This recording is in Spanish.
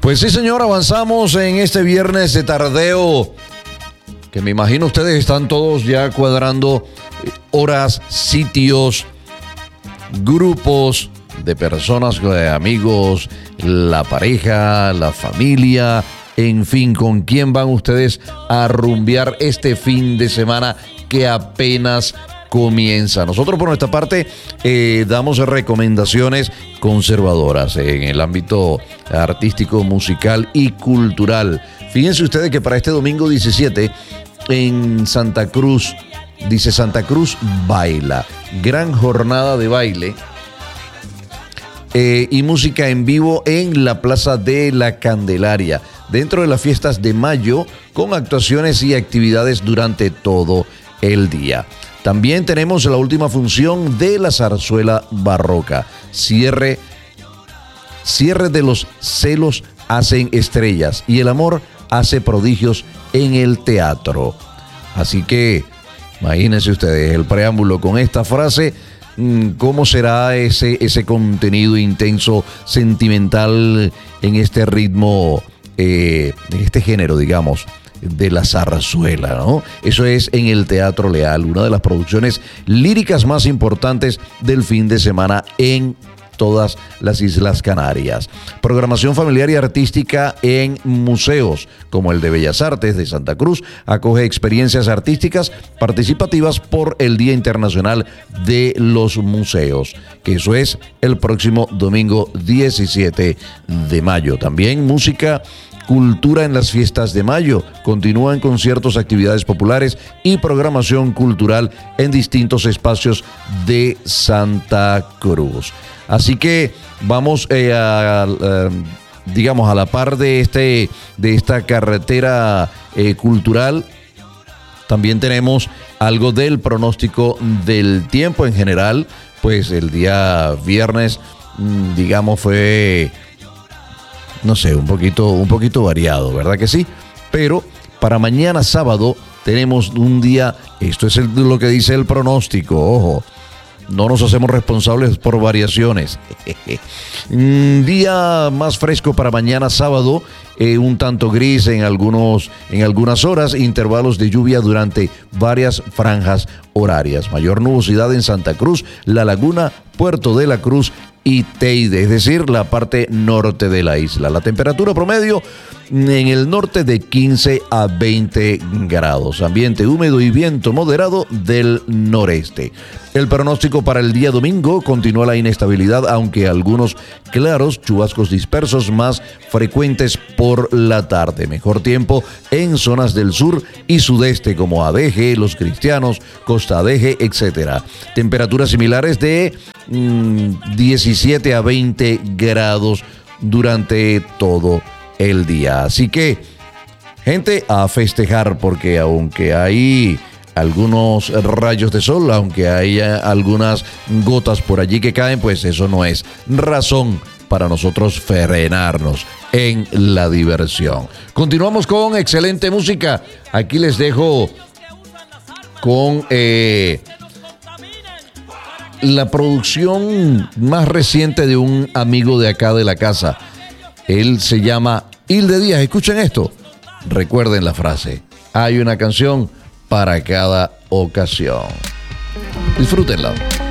Pues sí, señor, avanzamos en este viernes de tardeo, que me imagino ustedes están todos ya cuadrando horas, sitios, grupos de personas, de amigos, la pareja, la familia, en fin, con quién van ustedes a rumbear este fin de semana que apenas comienza. Nosotros por nuestra parte damos recomendaciones conservadoras en el ámbito artístico, musical y cultural. Fíjense ustedes que para este domingo 17 en Santa Cruz, dice Santa Cruz Baila, gran jornada de baile y música en vivo en la Plaza de la Candelaria, dentro de las fiestas de mayo, con actuaciones y actividades durante todo el día. También tenemos la última función de la zarzuela barroca. Cierre de los celos hacen estrellas y el amor hace prodigios en el teatro. Así que imagínense ustedes el preámbulo con esta frase. ¿Cómo será ese contenido intenso, sentimental en este ritmo, en este género, digamos, de la zarzuela, ¿no? Eso es en el Teatro Leal, una de las producciones líricas más importantes del fin de semana en todas las Islas Canarias. Programación familiar y artística en museos, como el de Bellas Artes de Santa Cruz, acoge experiencias artísticas participativas por el Día Internacional de los Museos, que eso es el próximo domingo 17 de mayo. También música, cultura en las fiestas de mayo. Continúan conciertos, actividades populares y programación cultural en distintos espacios de Santa Cruz. Así que vamos digamos, a la par de esta carretera cultural. También tenemos algo del pronóstico del tiempo en general. Pues el día viernes, digamos, fue, no sé, un poquito variado, ¿verdad que sí? Pero para mañana sábado tenemos un día, esto es lo que dice el pronóstico, ojo, no nos hacemos responsables por variaciones. Un día más fresco para mañana sábado, un tanto gris en algunas horas, intervalos de lluvia durante varias franjas horarias. Mayor nubosidad en Santa Cruz, La Laguna, Puerto de la Cruz y Teide, es decir, la parte norte de la isla. La temperatura promedio en el norte de 15 a 20 grados. Ambiente húmedo y viento moderado del noreste. El pronóstico para el día domingo: continúa la inestabilidad, aunque algunos claros, chubascos dispersos más frecuentes por la tarde. Mejor tiempo en zonas del sur y sudeste como Adeje, Los Cristianos, Costa Adeje, etc. Temperaturas similares de 17 a 20 grados durante todo el día. Así que, gente, a festejar, porque aunque hay algunos rayos de sol, aunque haya algunas gotas por allí que caen, pues eso no es razón para nosotros frenarnos en la diversión. Continuamos con excelente música. Aquí les dejo con la producción más reciente de un amigo de acá de la casa. Él se llama Hilde Díaz. Escuchen esto. Recuerden la frase: hay una canción para cada ocasión. Disfrútenla.